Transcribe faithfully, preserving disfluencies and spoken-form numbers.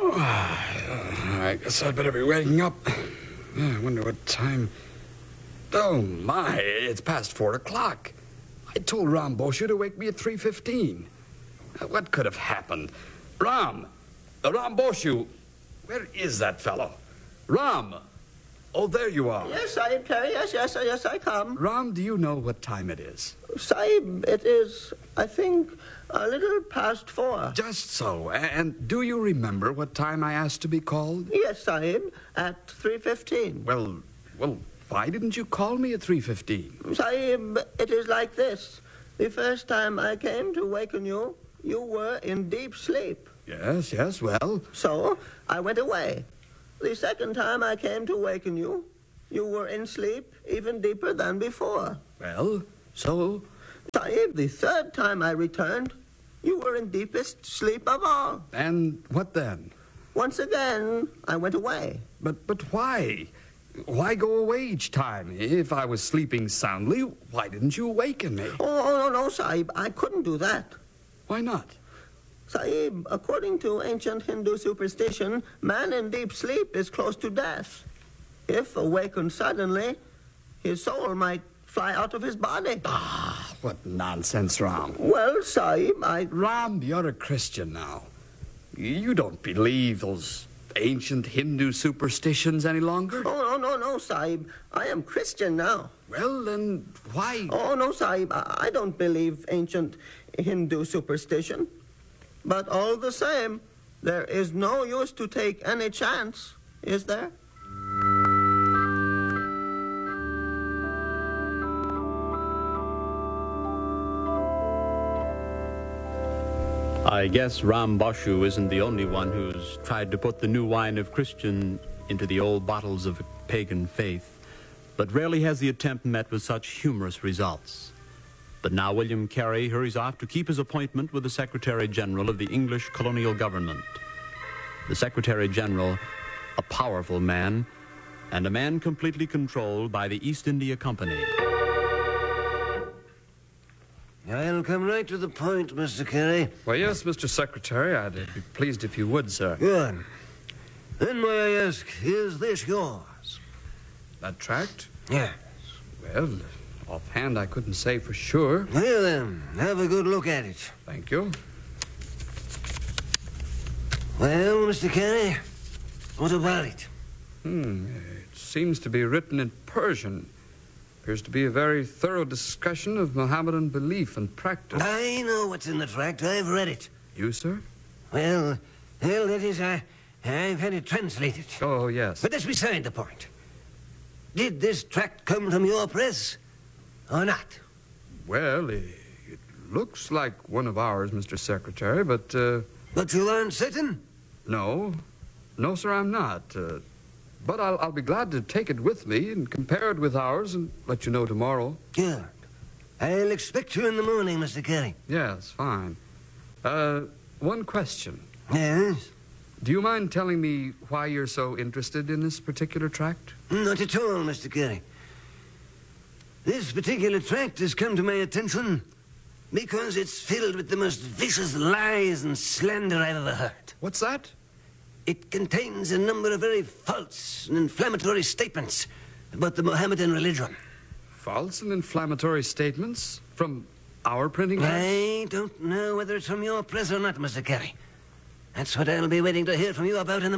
Oh, I guess I'd better be waking up. I wonder what time... Oh, my, it's past four o'clock. I told Ram Boshu to wake me at three fifteen. What could have happened? Ram! Uh, Ram Boshu! Where is that fellow? Ram! Oh, there you are. Yes, Sahib, Terry. Yes, yes, yes, I come. Ram, do you know what time it is? Sahib, it is, I think, a little past four. Just so. And do you remember what time I asked to be called? Yes, Sahib, at three fifteen. Well, well, why didn't you call me at three fifteen? Sahib, it is like this. The first time I came to waken you, you were in deep sleep. Yes, yes, well... So, I went away. The second time I came to waken you, you were in sleep even deeper than before. Well, so... Sahib, the third time I returned, you were in deepest sleep of all. And what then? Once again, I went away. But, but why? Why go away each time? If I was sleeping soundly, why didn't you awaken me? Oh, no, no, Sahib, I couldn't do that. Why not? Sahib, according to ancient Hindu superstition, man in deep sleep is close to death. If awakened suddenly, his soul might fly out of his body. Ah, what nonsense, Ram. Well, Sahib, I... Ram, you're a Christian now. You don't believe those ancient Hindu superstitions any longer? Oh, no, no, no, Sahib. I am Christian now. Well, then why... Oh, no, Sahib, I, I don't believe ancient Hindu superstition. But all the same, there is no use to take any chance, is there? I guess Ram Boshu isn't the only one who's tried to put the new wine of Christian into the old bottles of pagan faith, but rarely has the attempt met with such humorous results. But now William Carey hurries off to keep his appointment with the Secretary General of the English colonial government. The Secretary General, a powerful man, and a man completely controlled by the East India Company. I'll come right to the point, Mister Carey. Well, yes, Mister Secretary, I'd be pleased if you would, sir. Good. Then may I ask, is this yours? That tract? Yes. Well, offhand, I couldn't say for sure. Well, then, have a good look at it. Thank you. Well, Mister Carey, what about it? Hmm, it seems to be written in Persian. Appears to be a very thorough discussion of Mohammedan belief and practice. I know what's in the tract. I've read it. You, sir? Well, well, that is, I, I've had it translated. Oh, yes. But that's beside the point. Did this tract come from your press or not? Well, it, it looks like one of ours, Mister Secretary, but, uh... But you aren't certain? No. No, sir, I'm not. Uh, but I'll, I'll be glad to take it with me and compare it with ours and let you know tomorrow. Good. I'll expect you in the morning, Mister Carey. Yes, fine. Uh, one question. Yes? Do you mind telling me why you're so interested in this particular tract? Not at all, Mister Carey. This particular tract has come to my attention because it's filled with the most vicious lies and slander I've ever heard. What's that? It contains a number of very false and inflammatory statements about the Mohammedan religion. False and inflammatory statements? From our printing press? I don't know whether it's from your press or not, Mister Carey. That's what I'll be waiting to hear from you about in the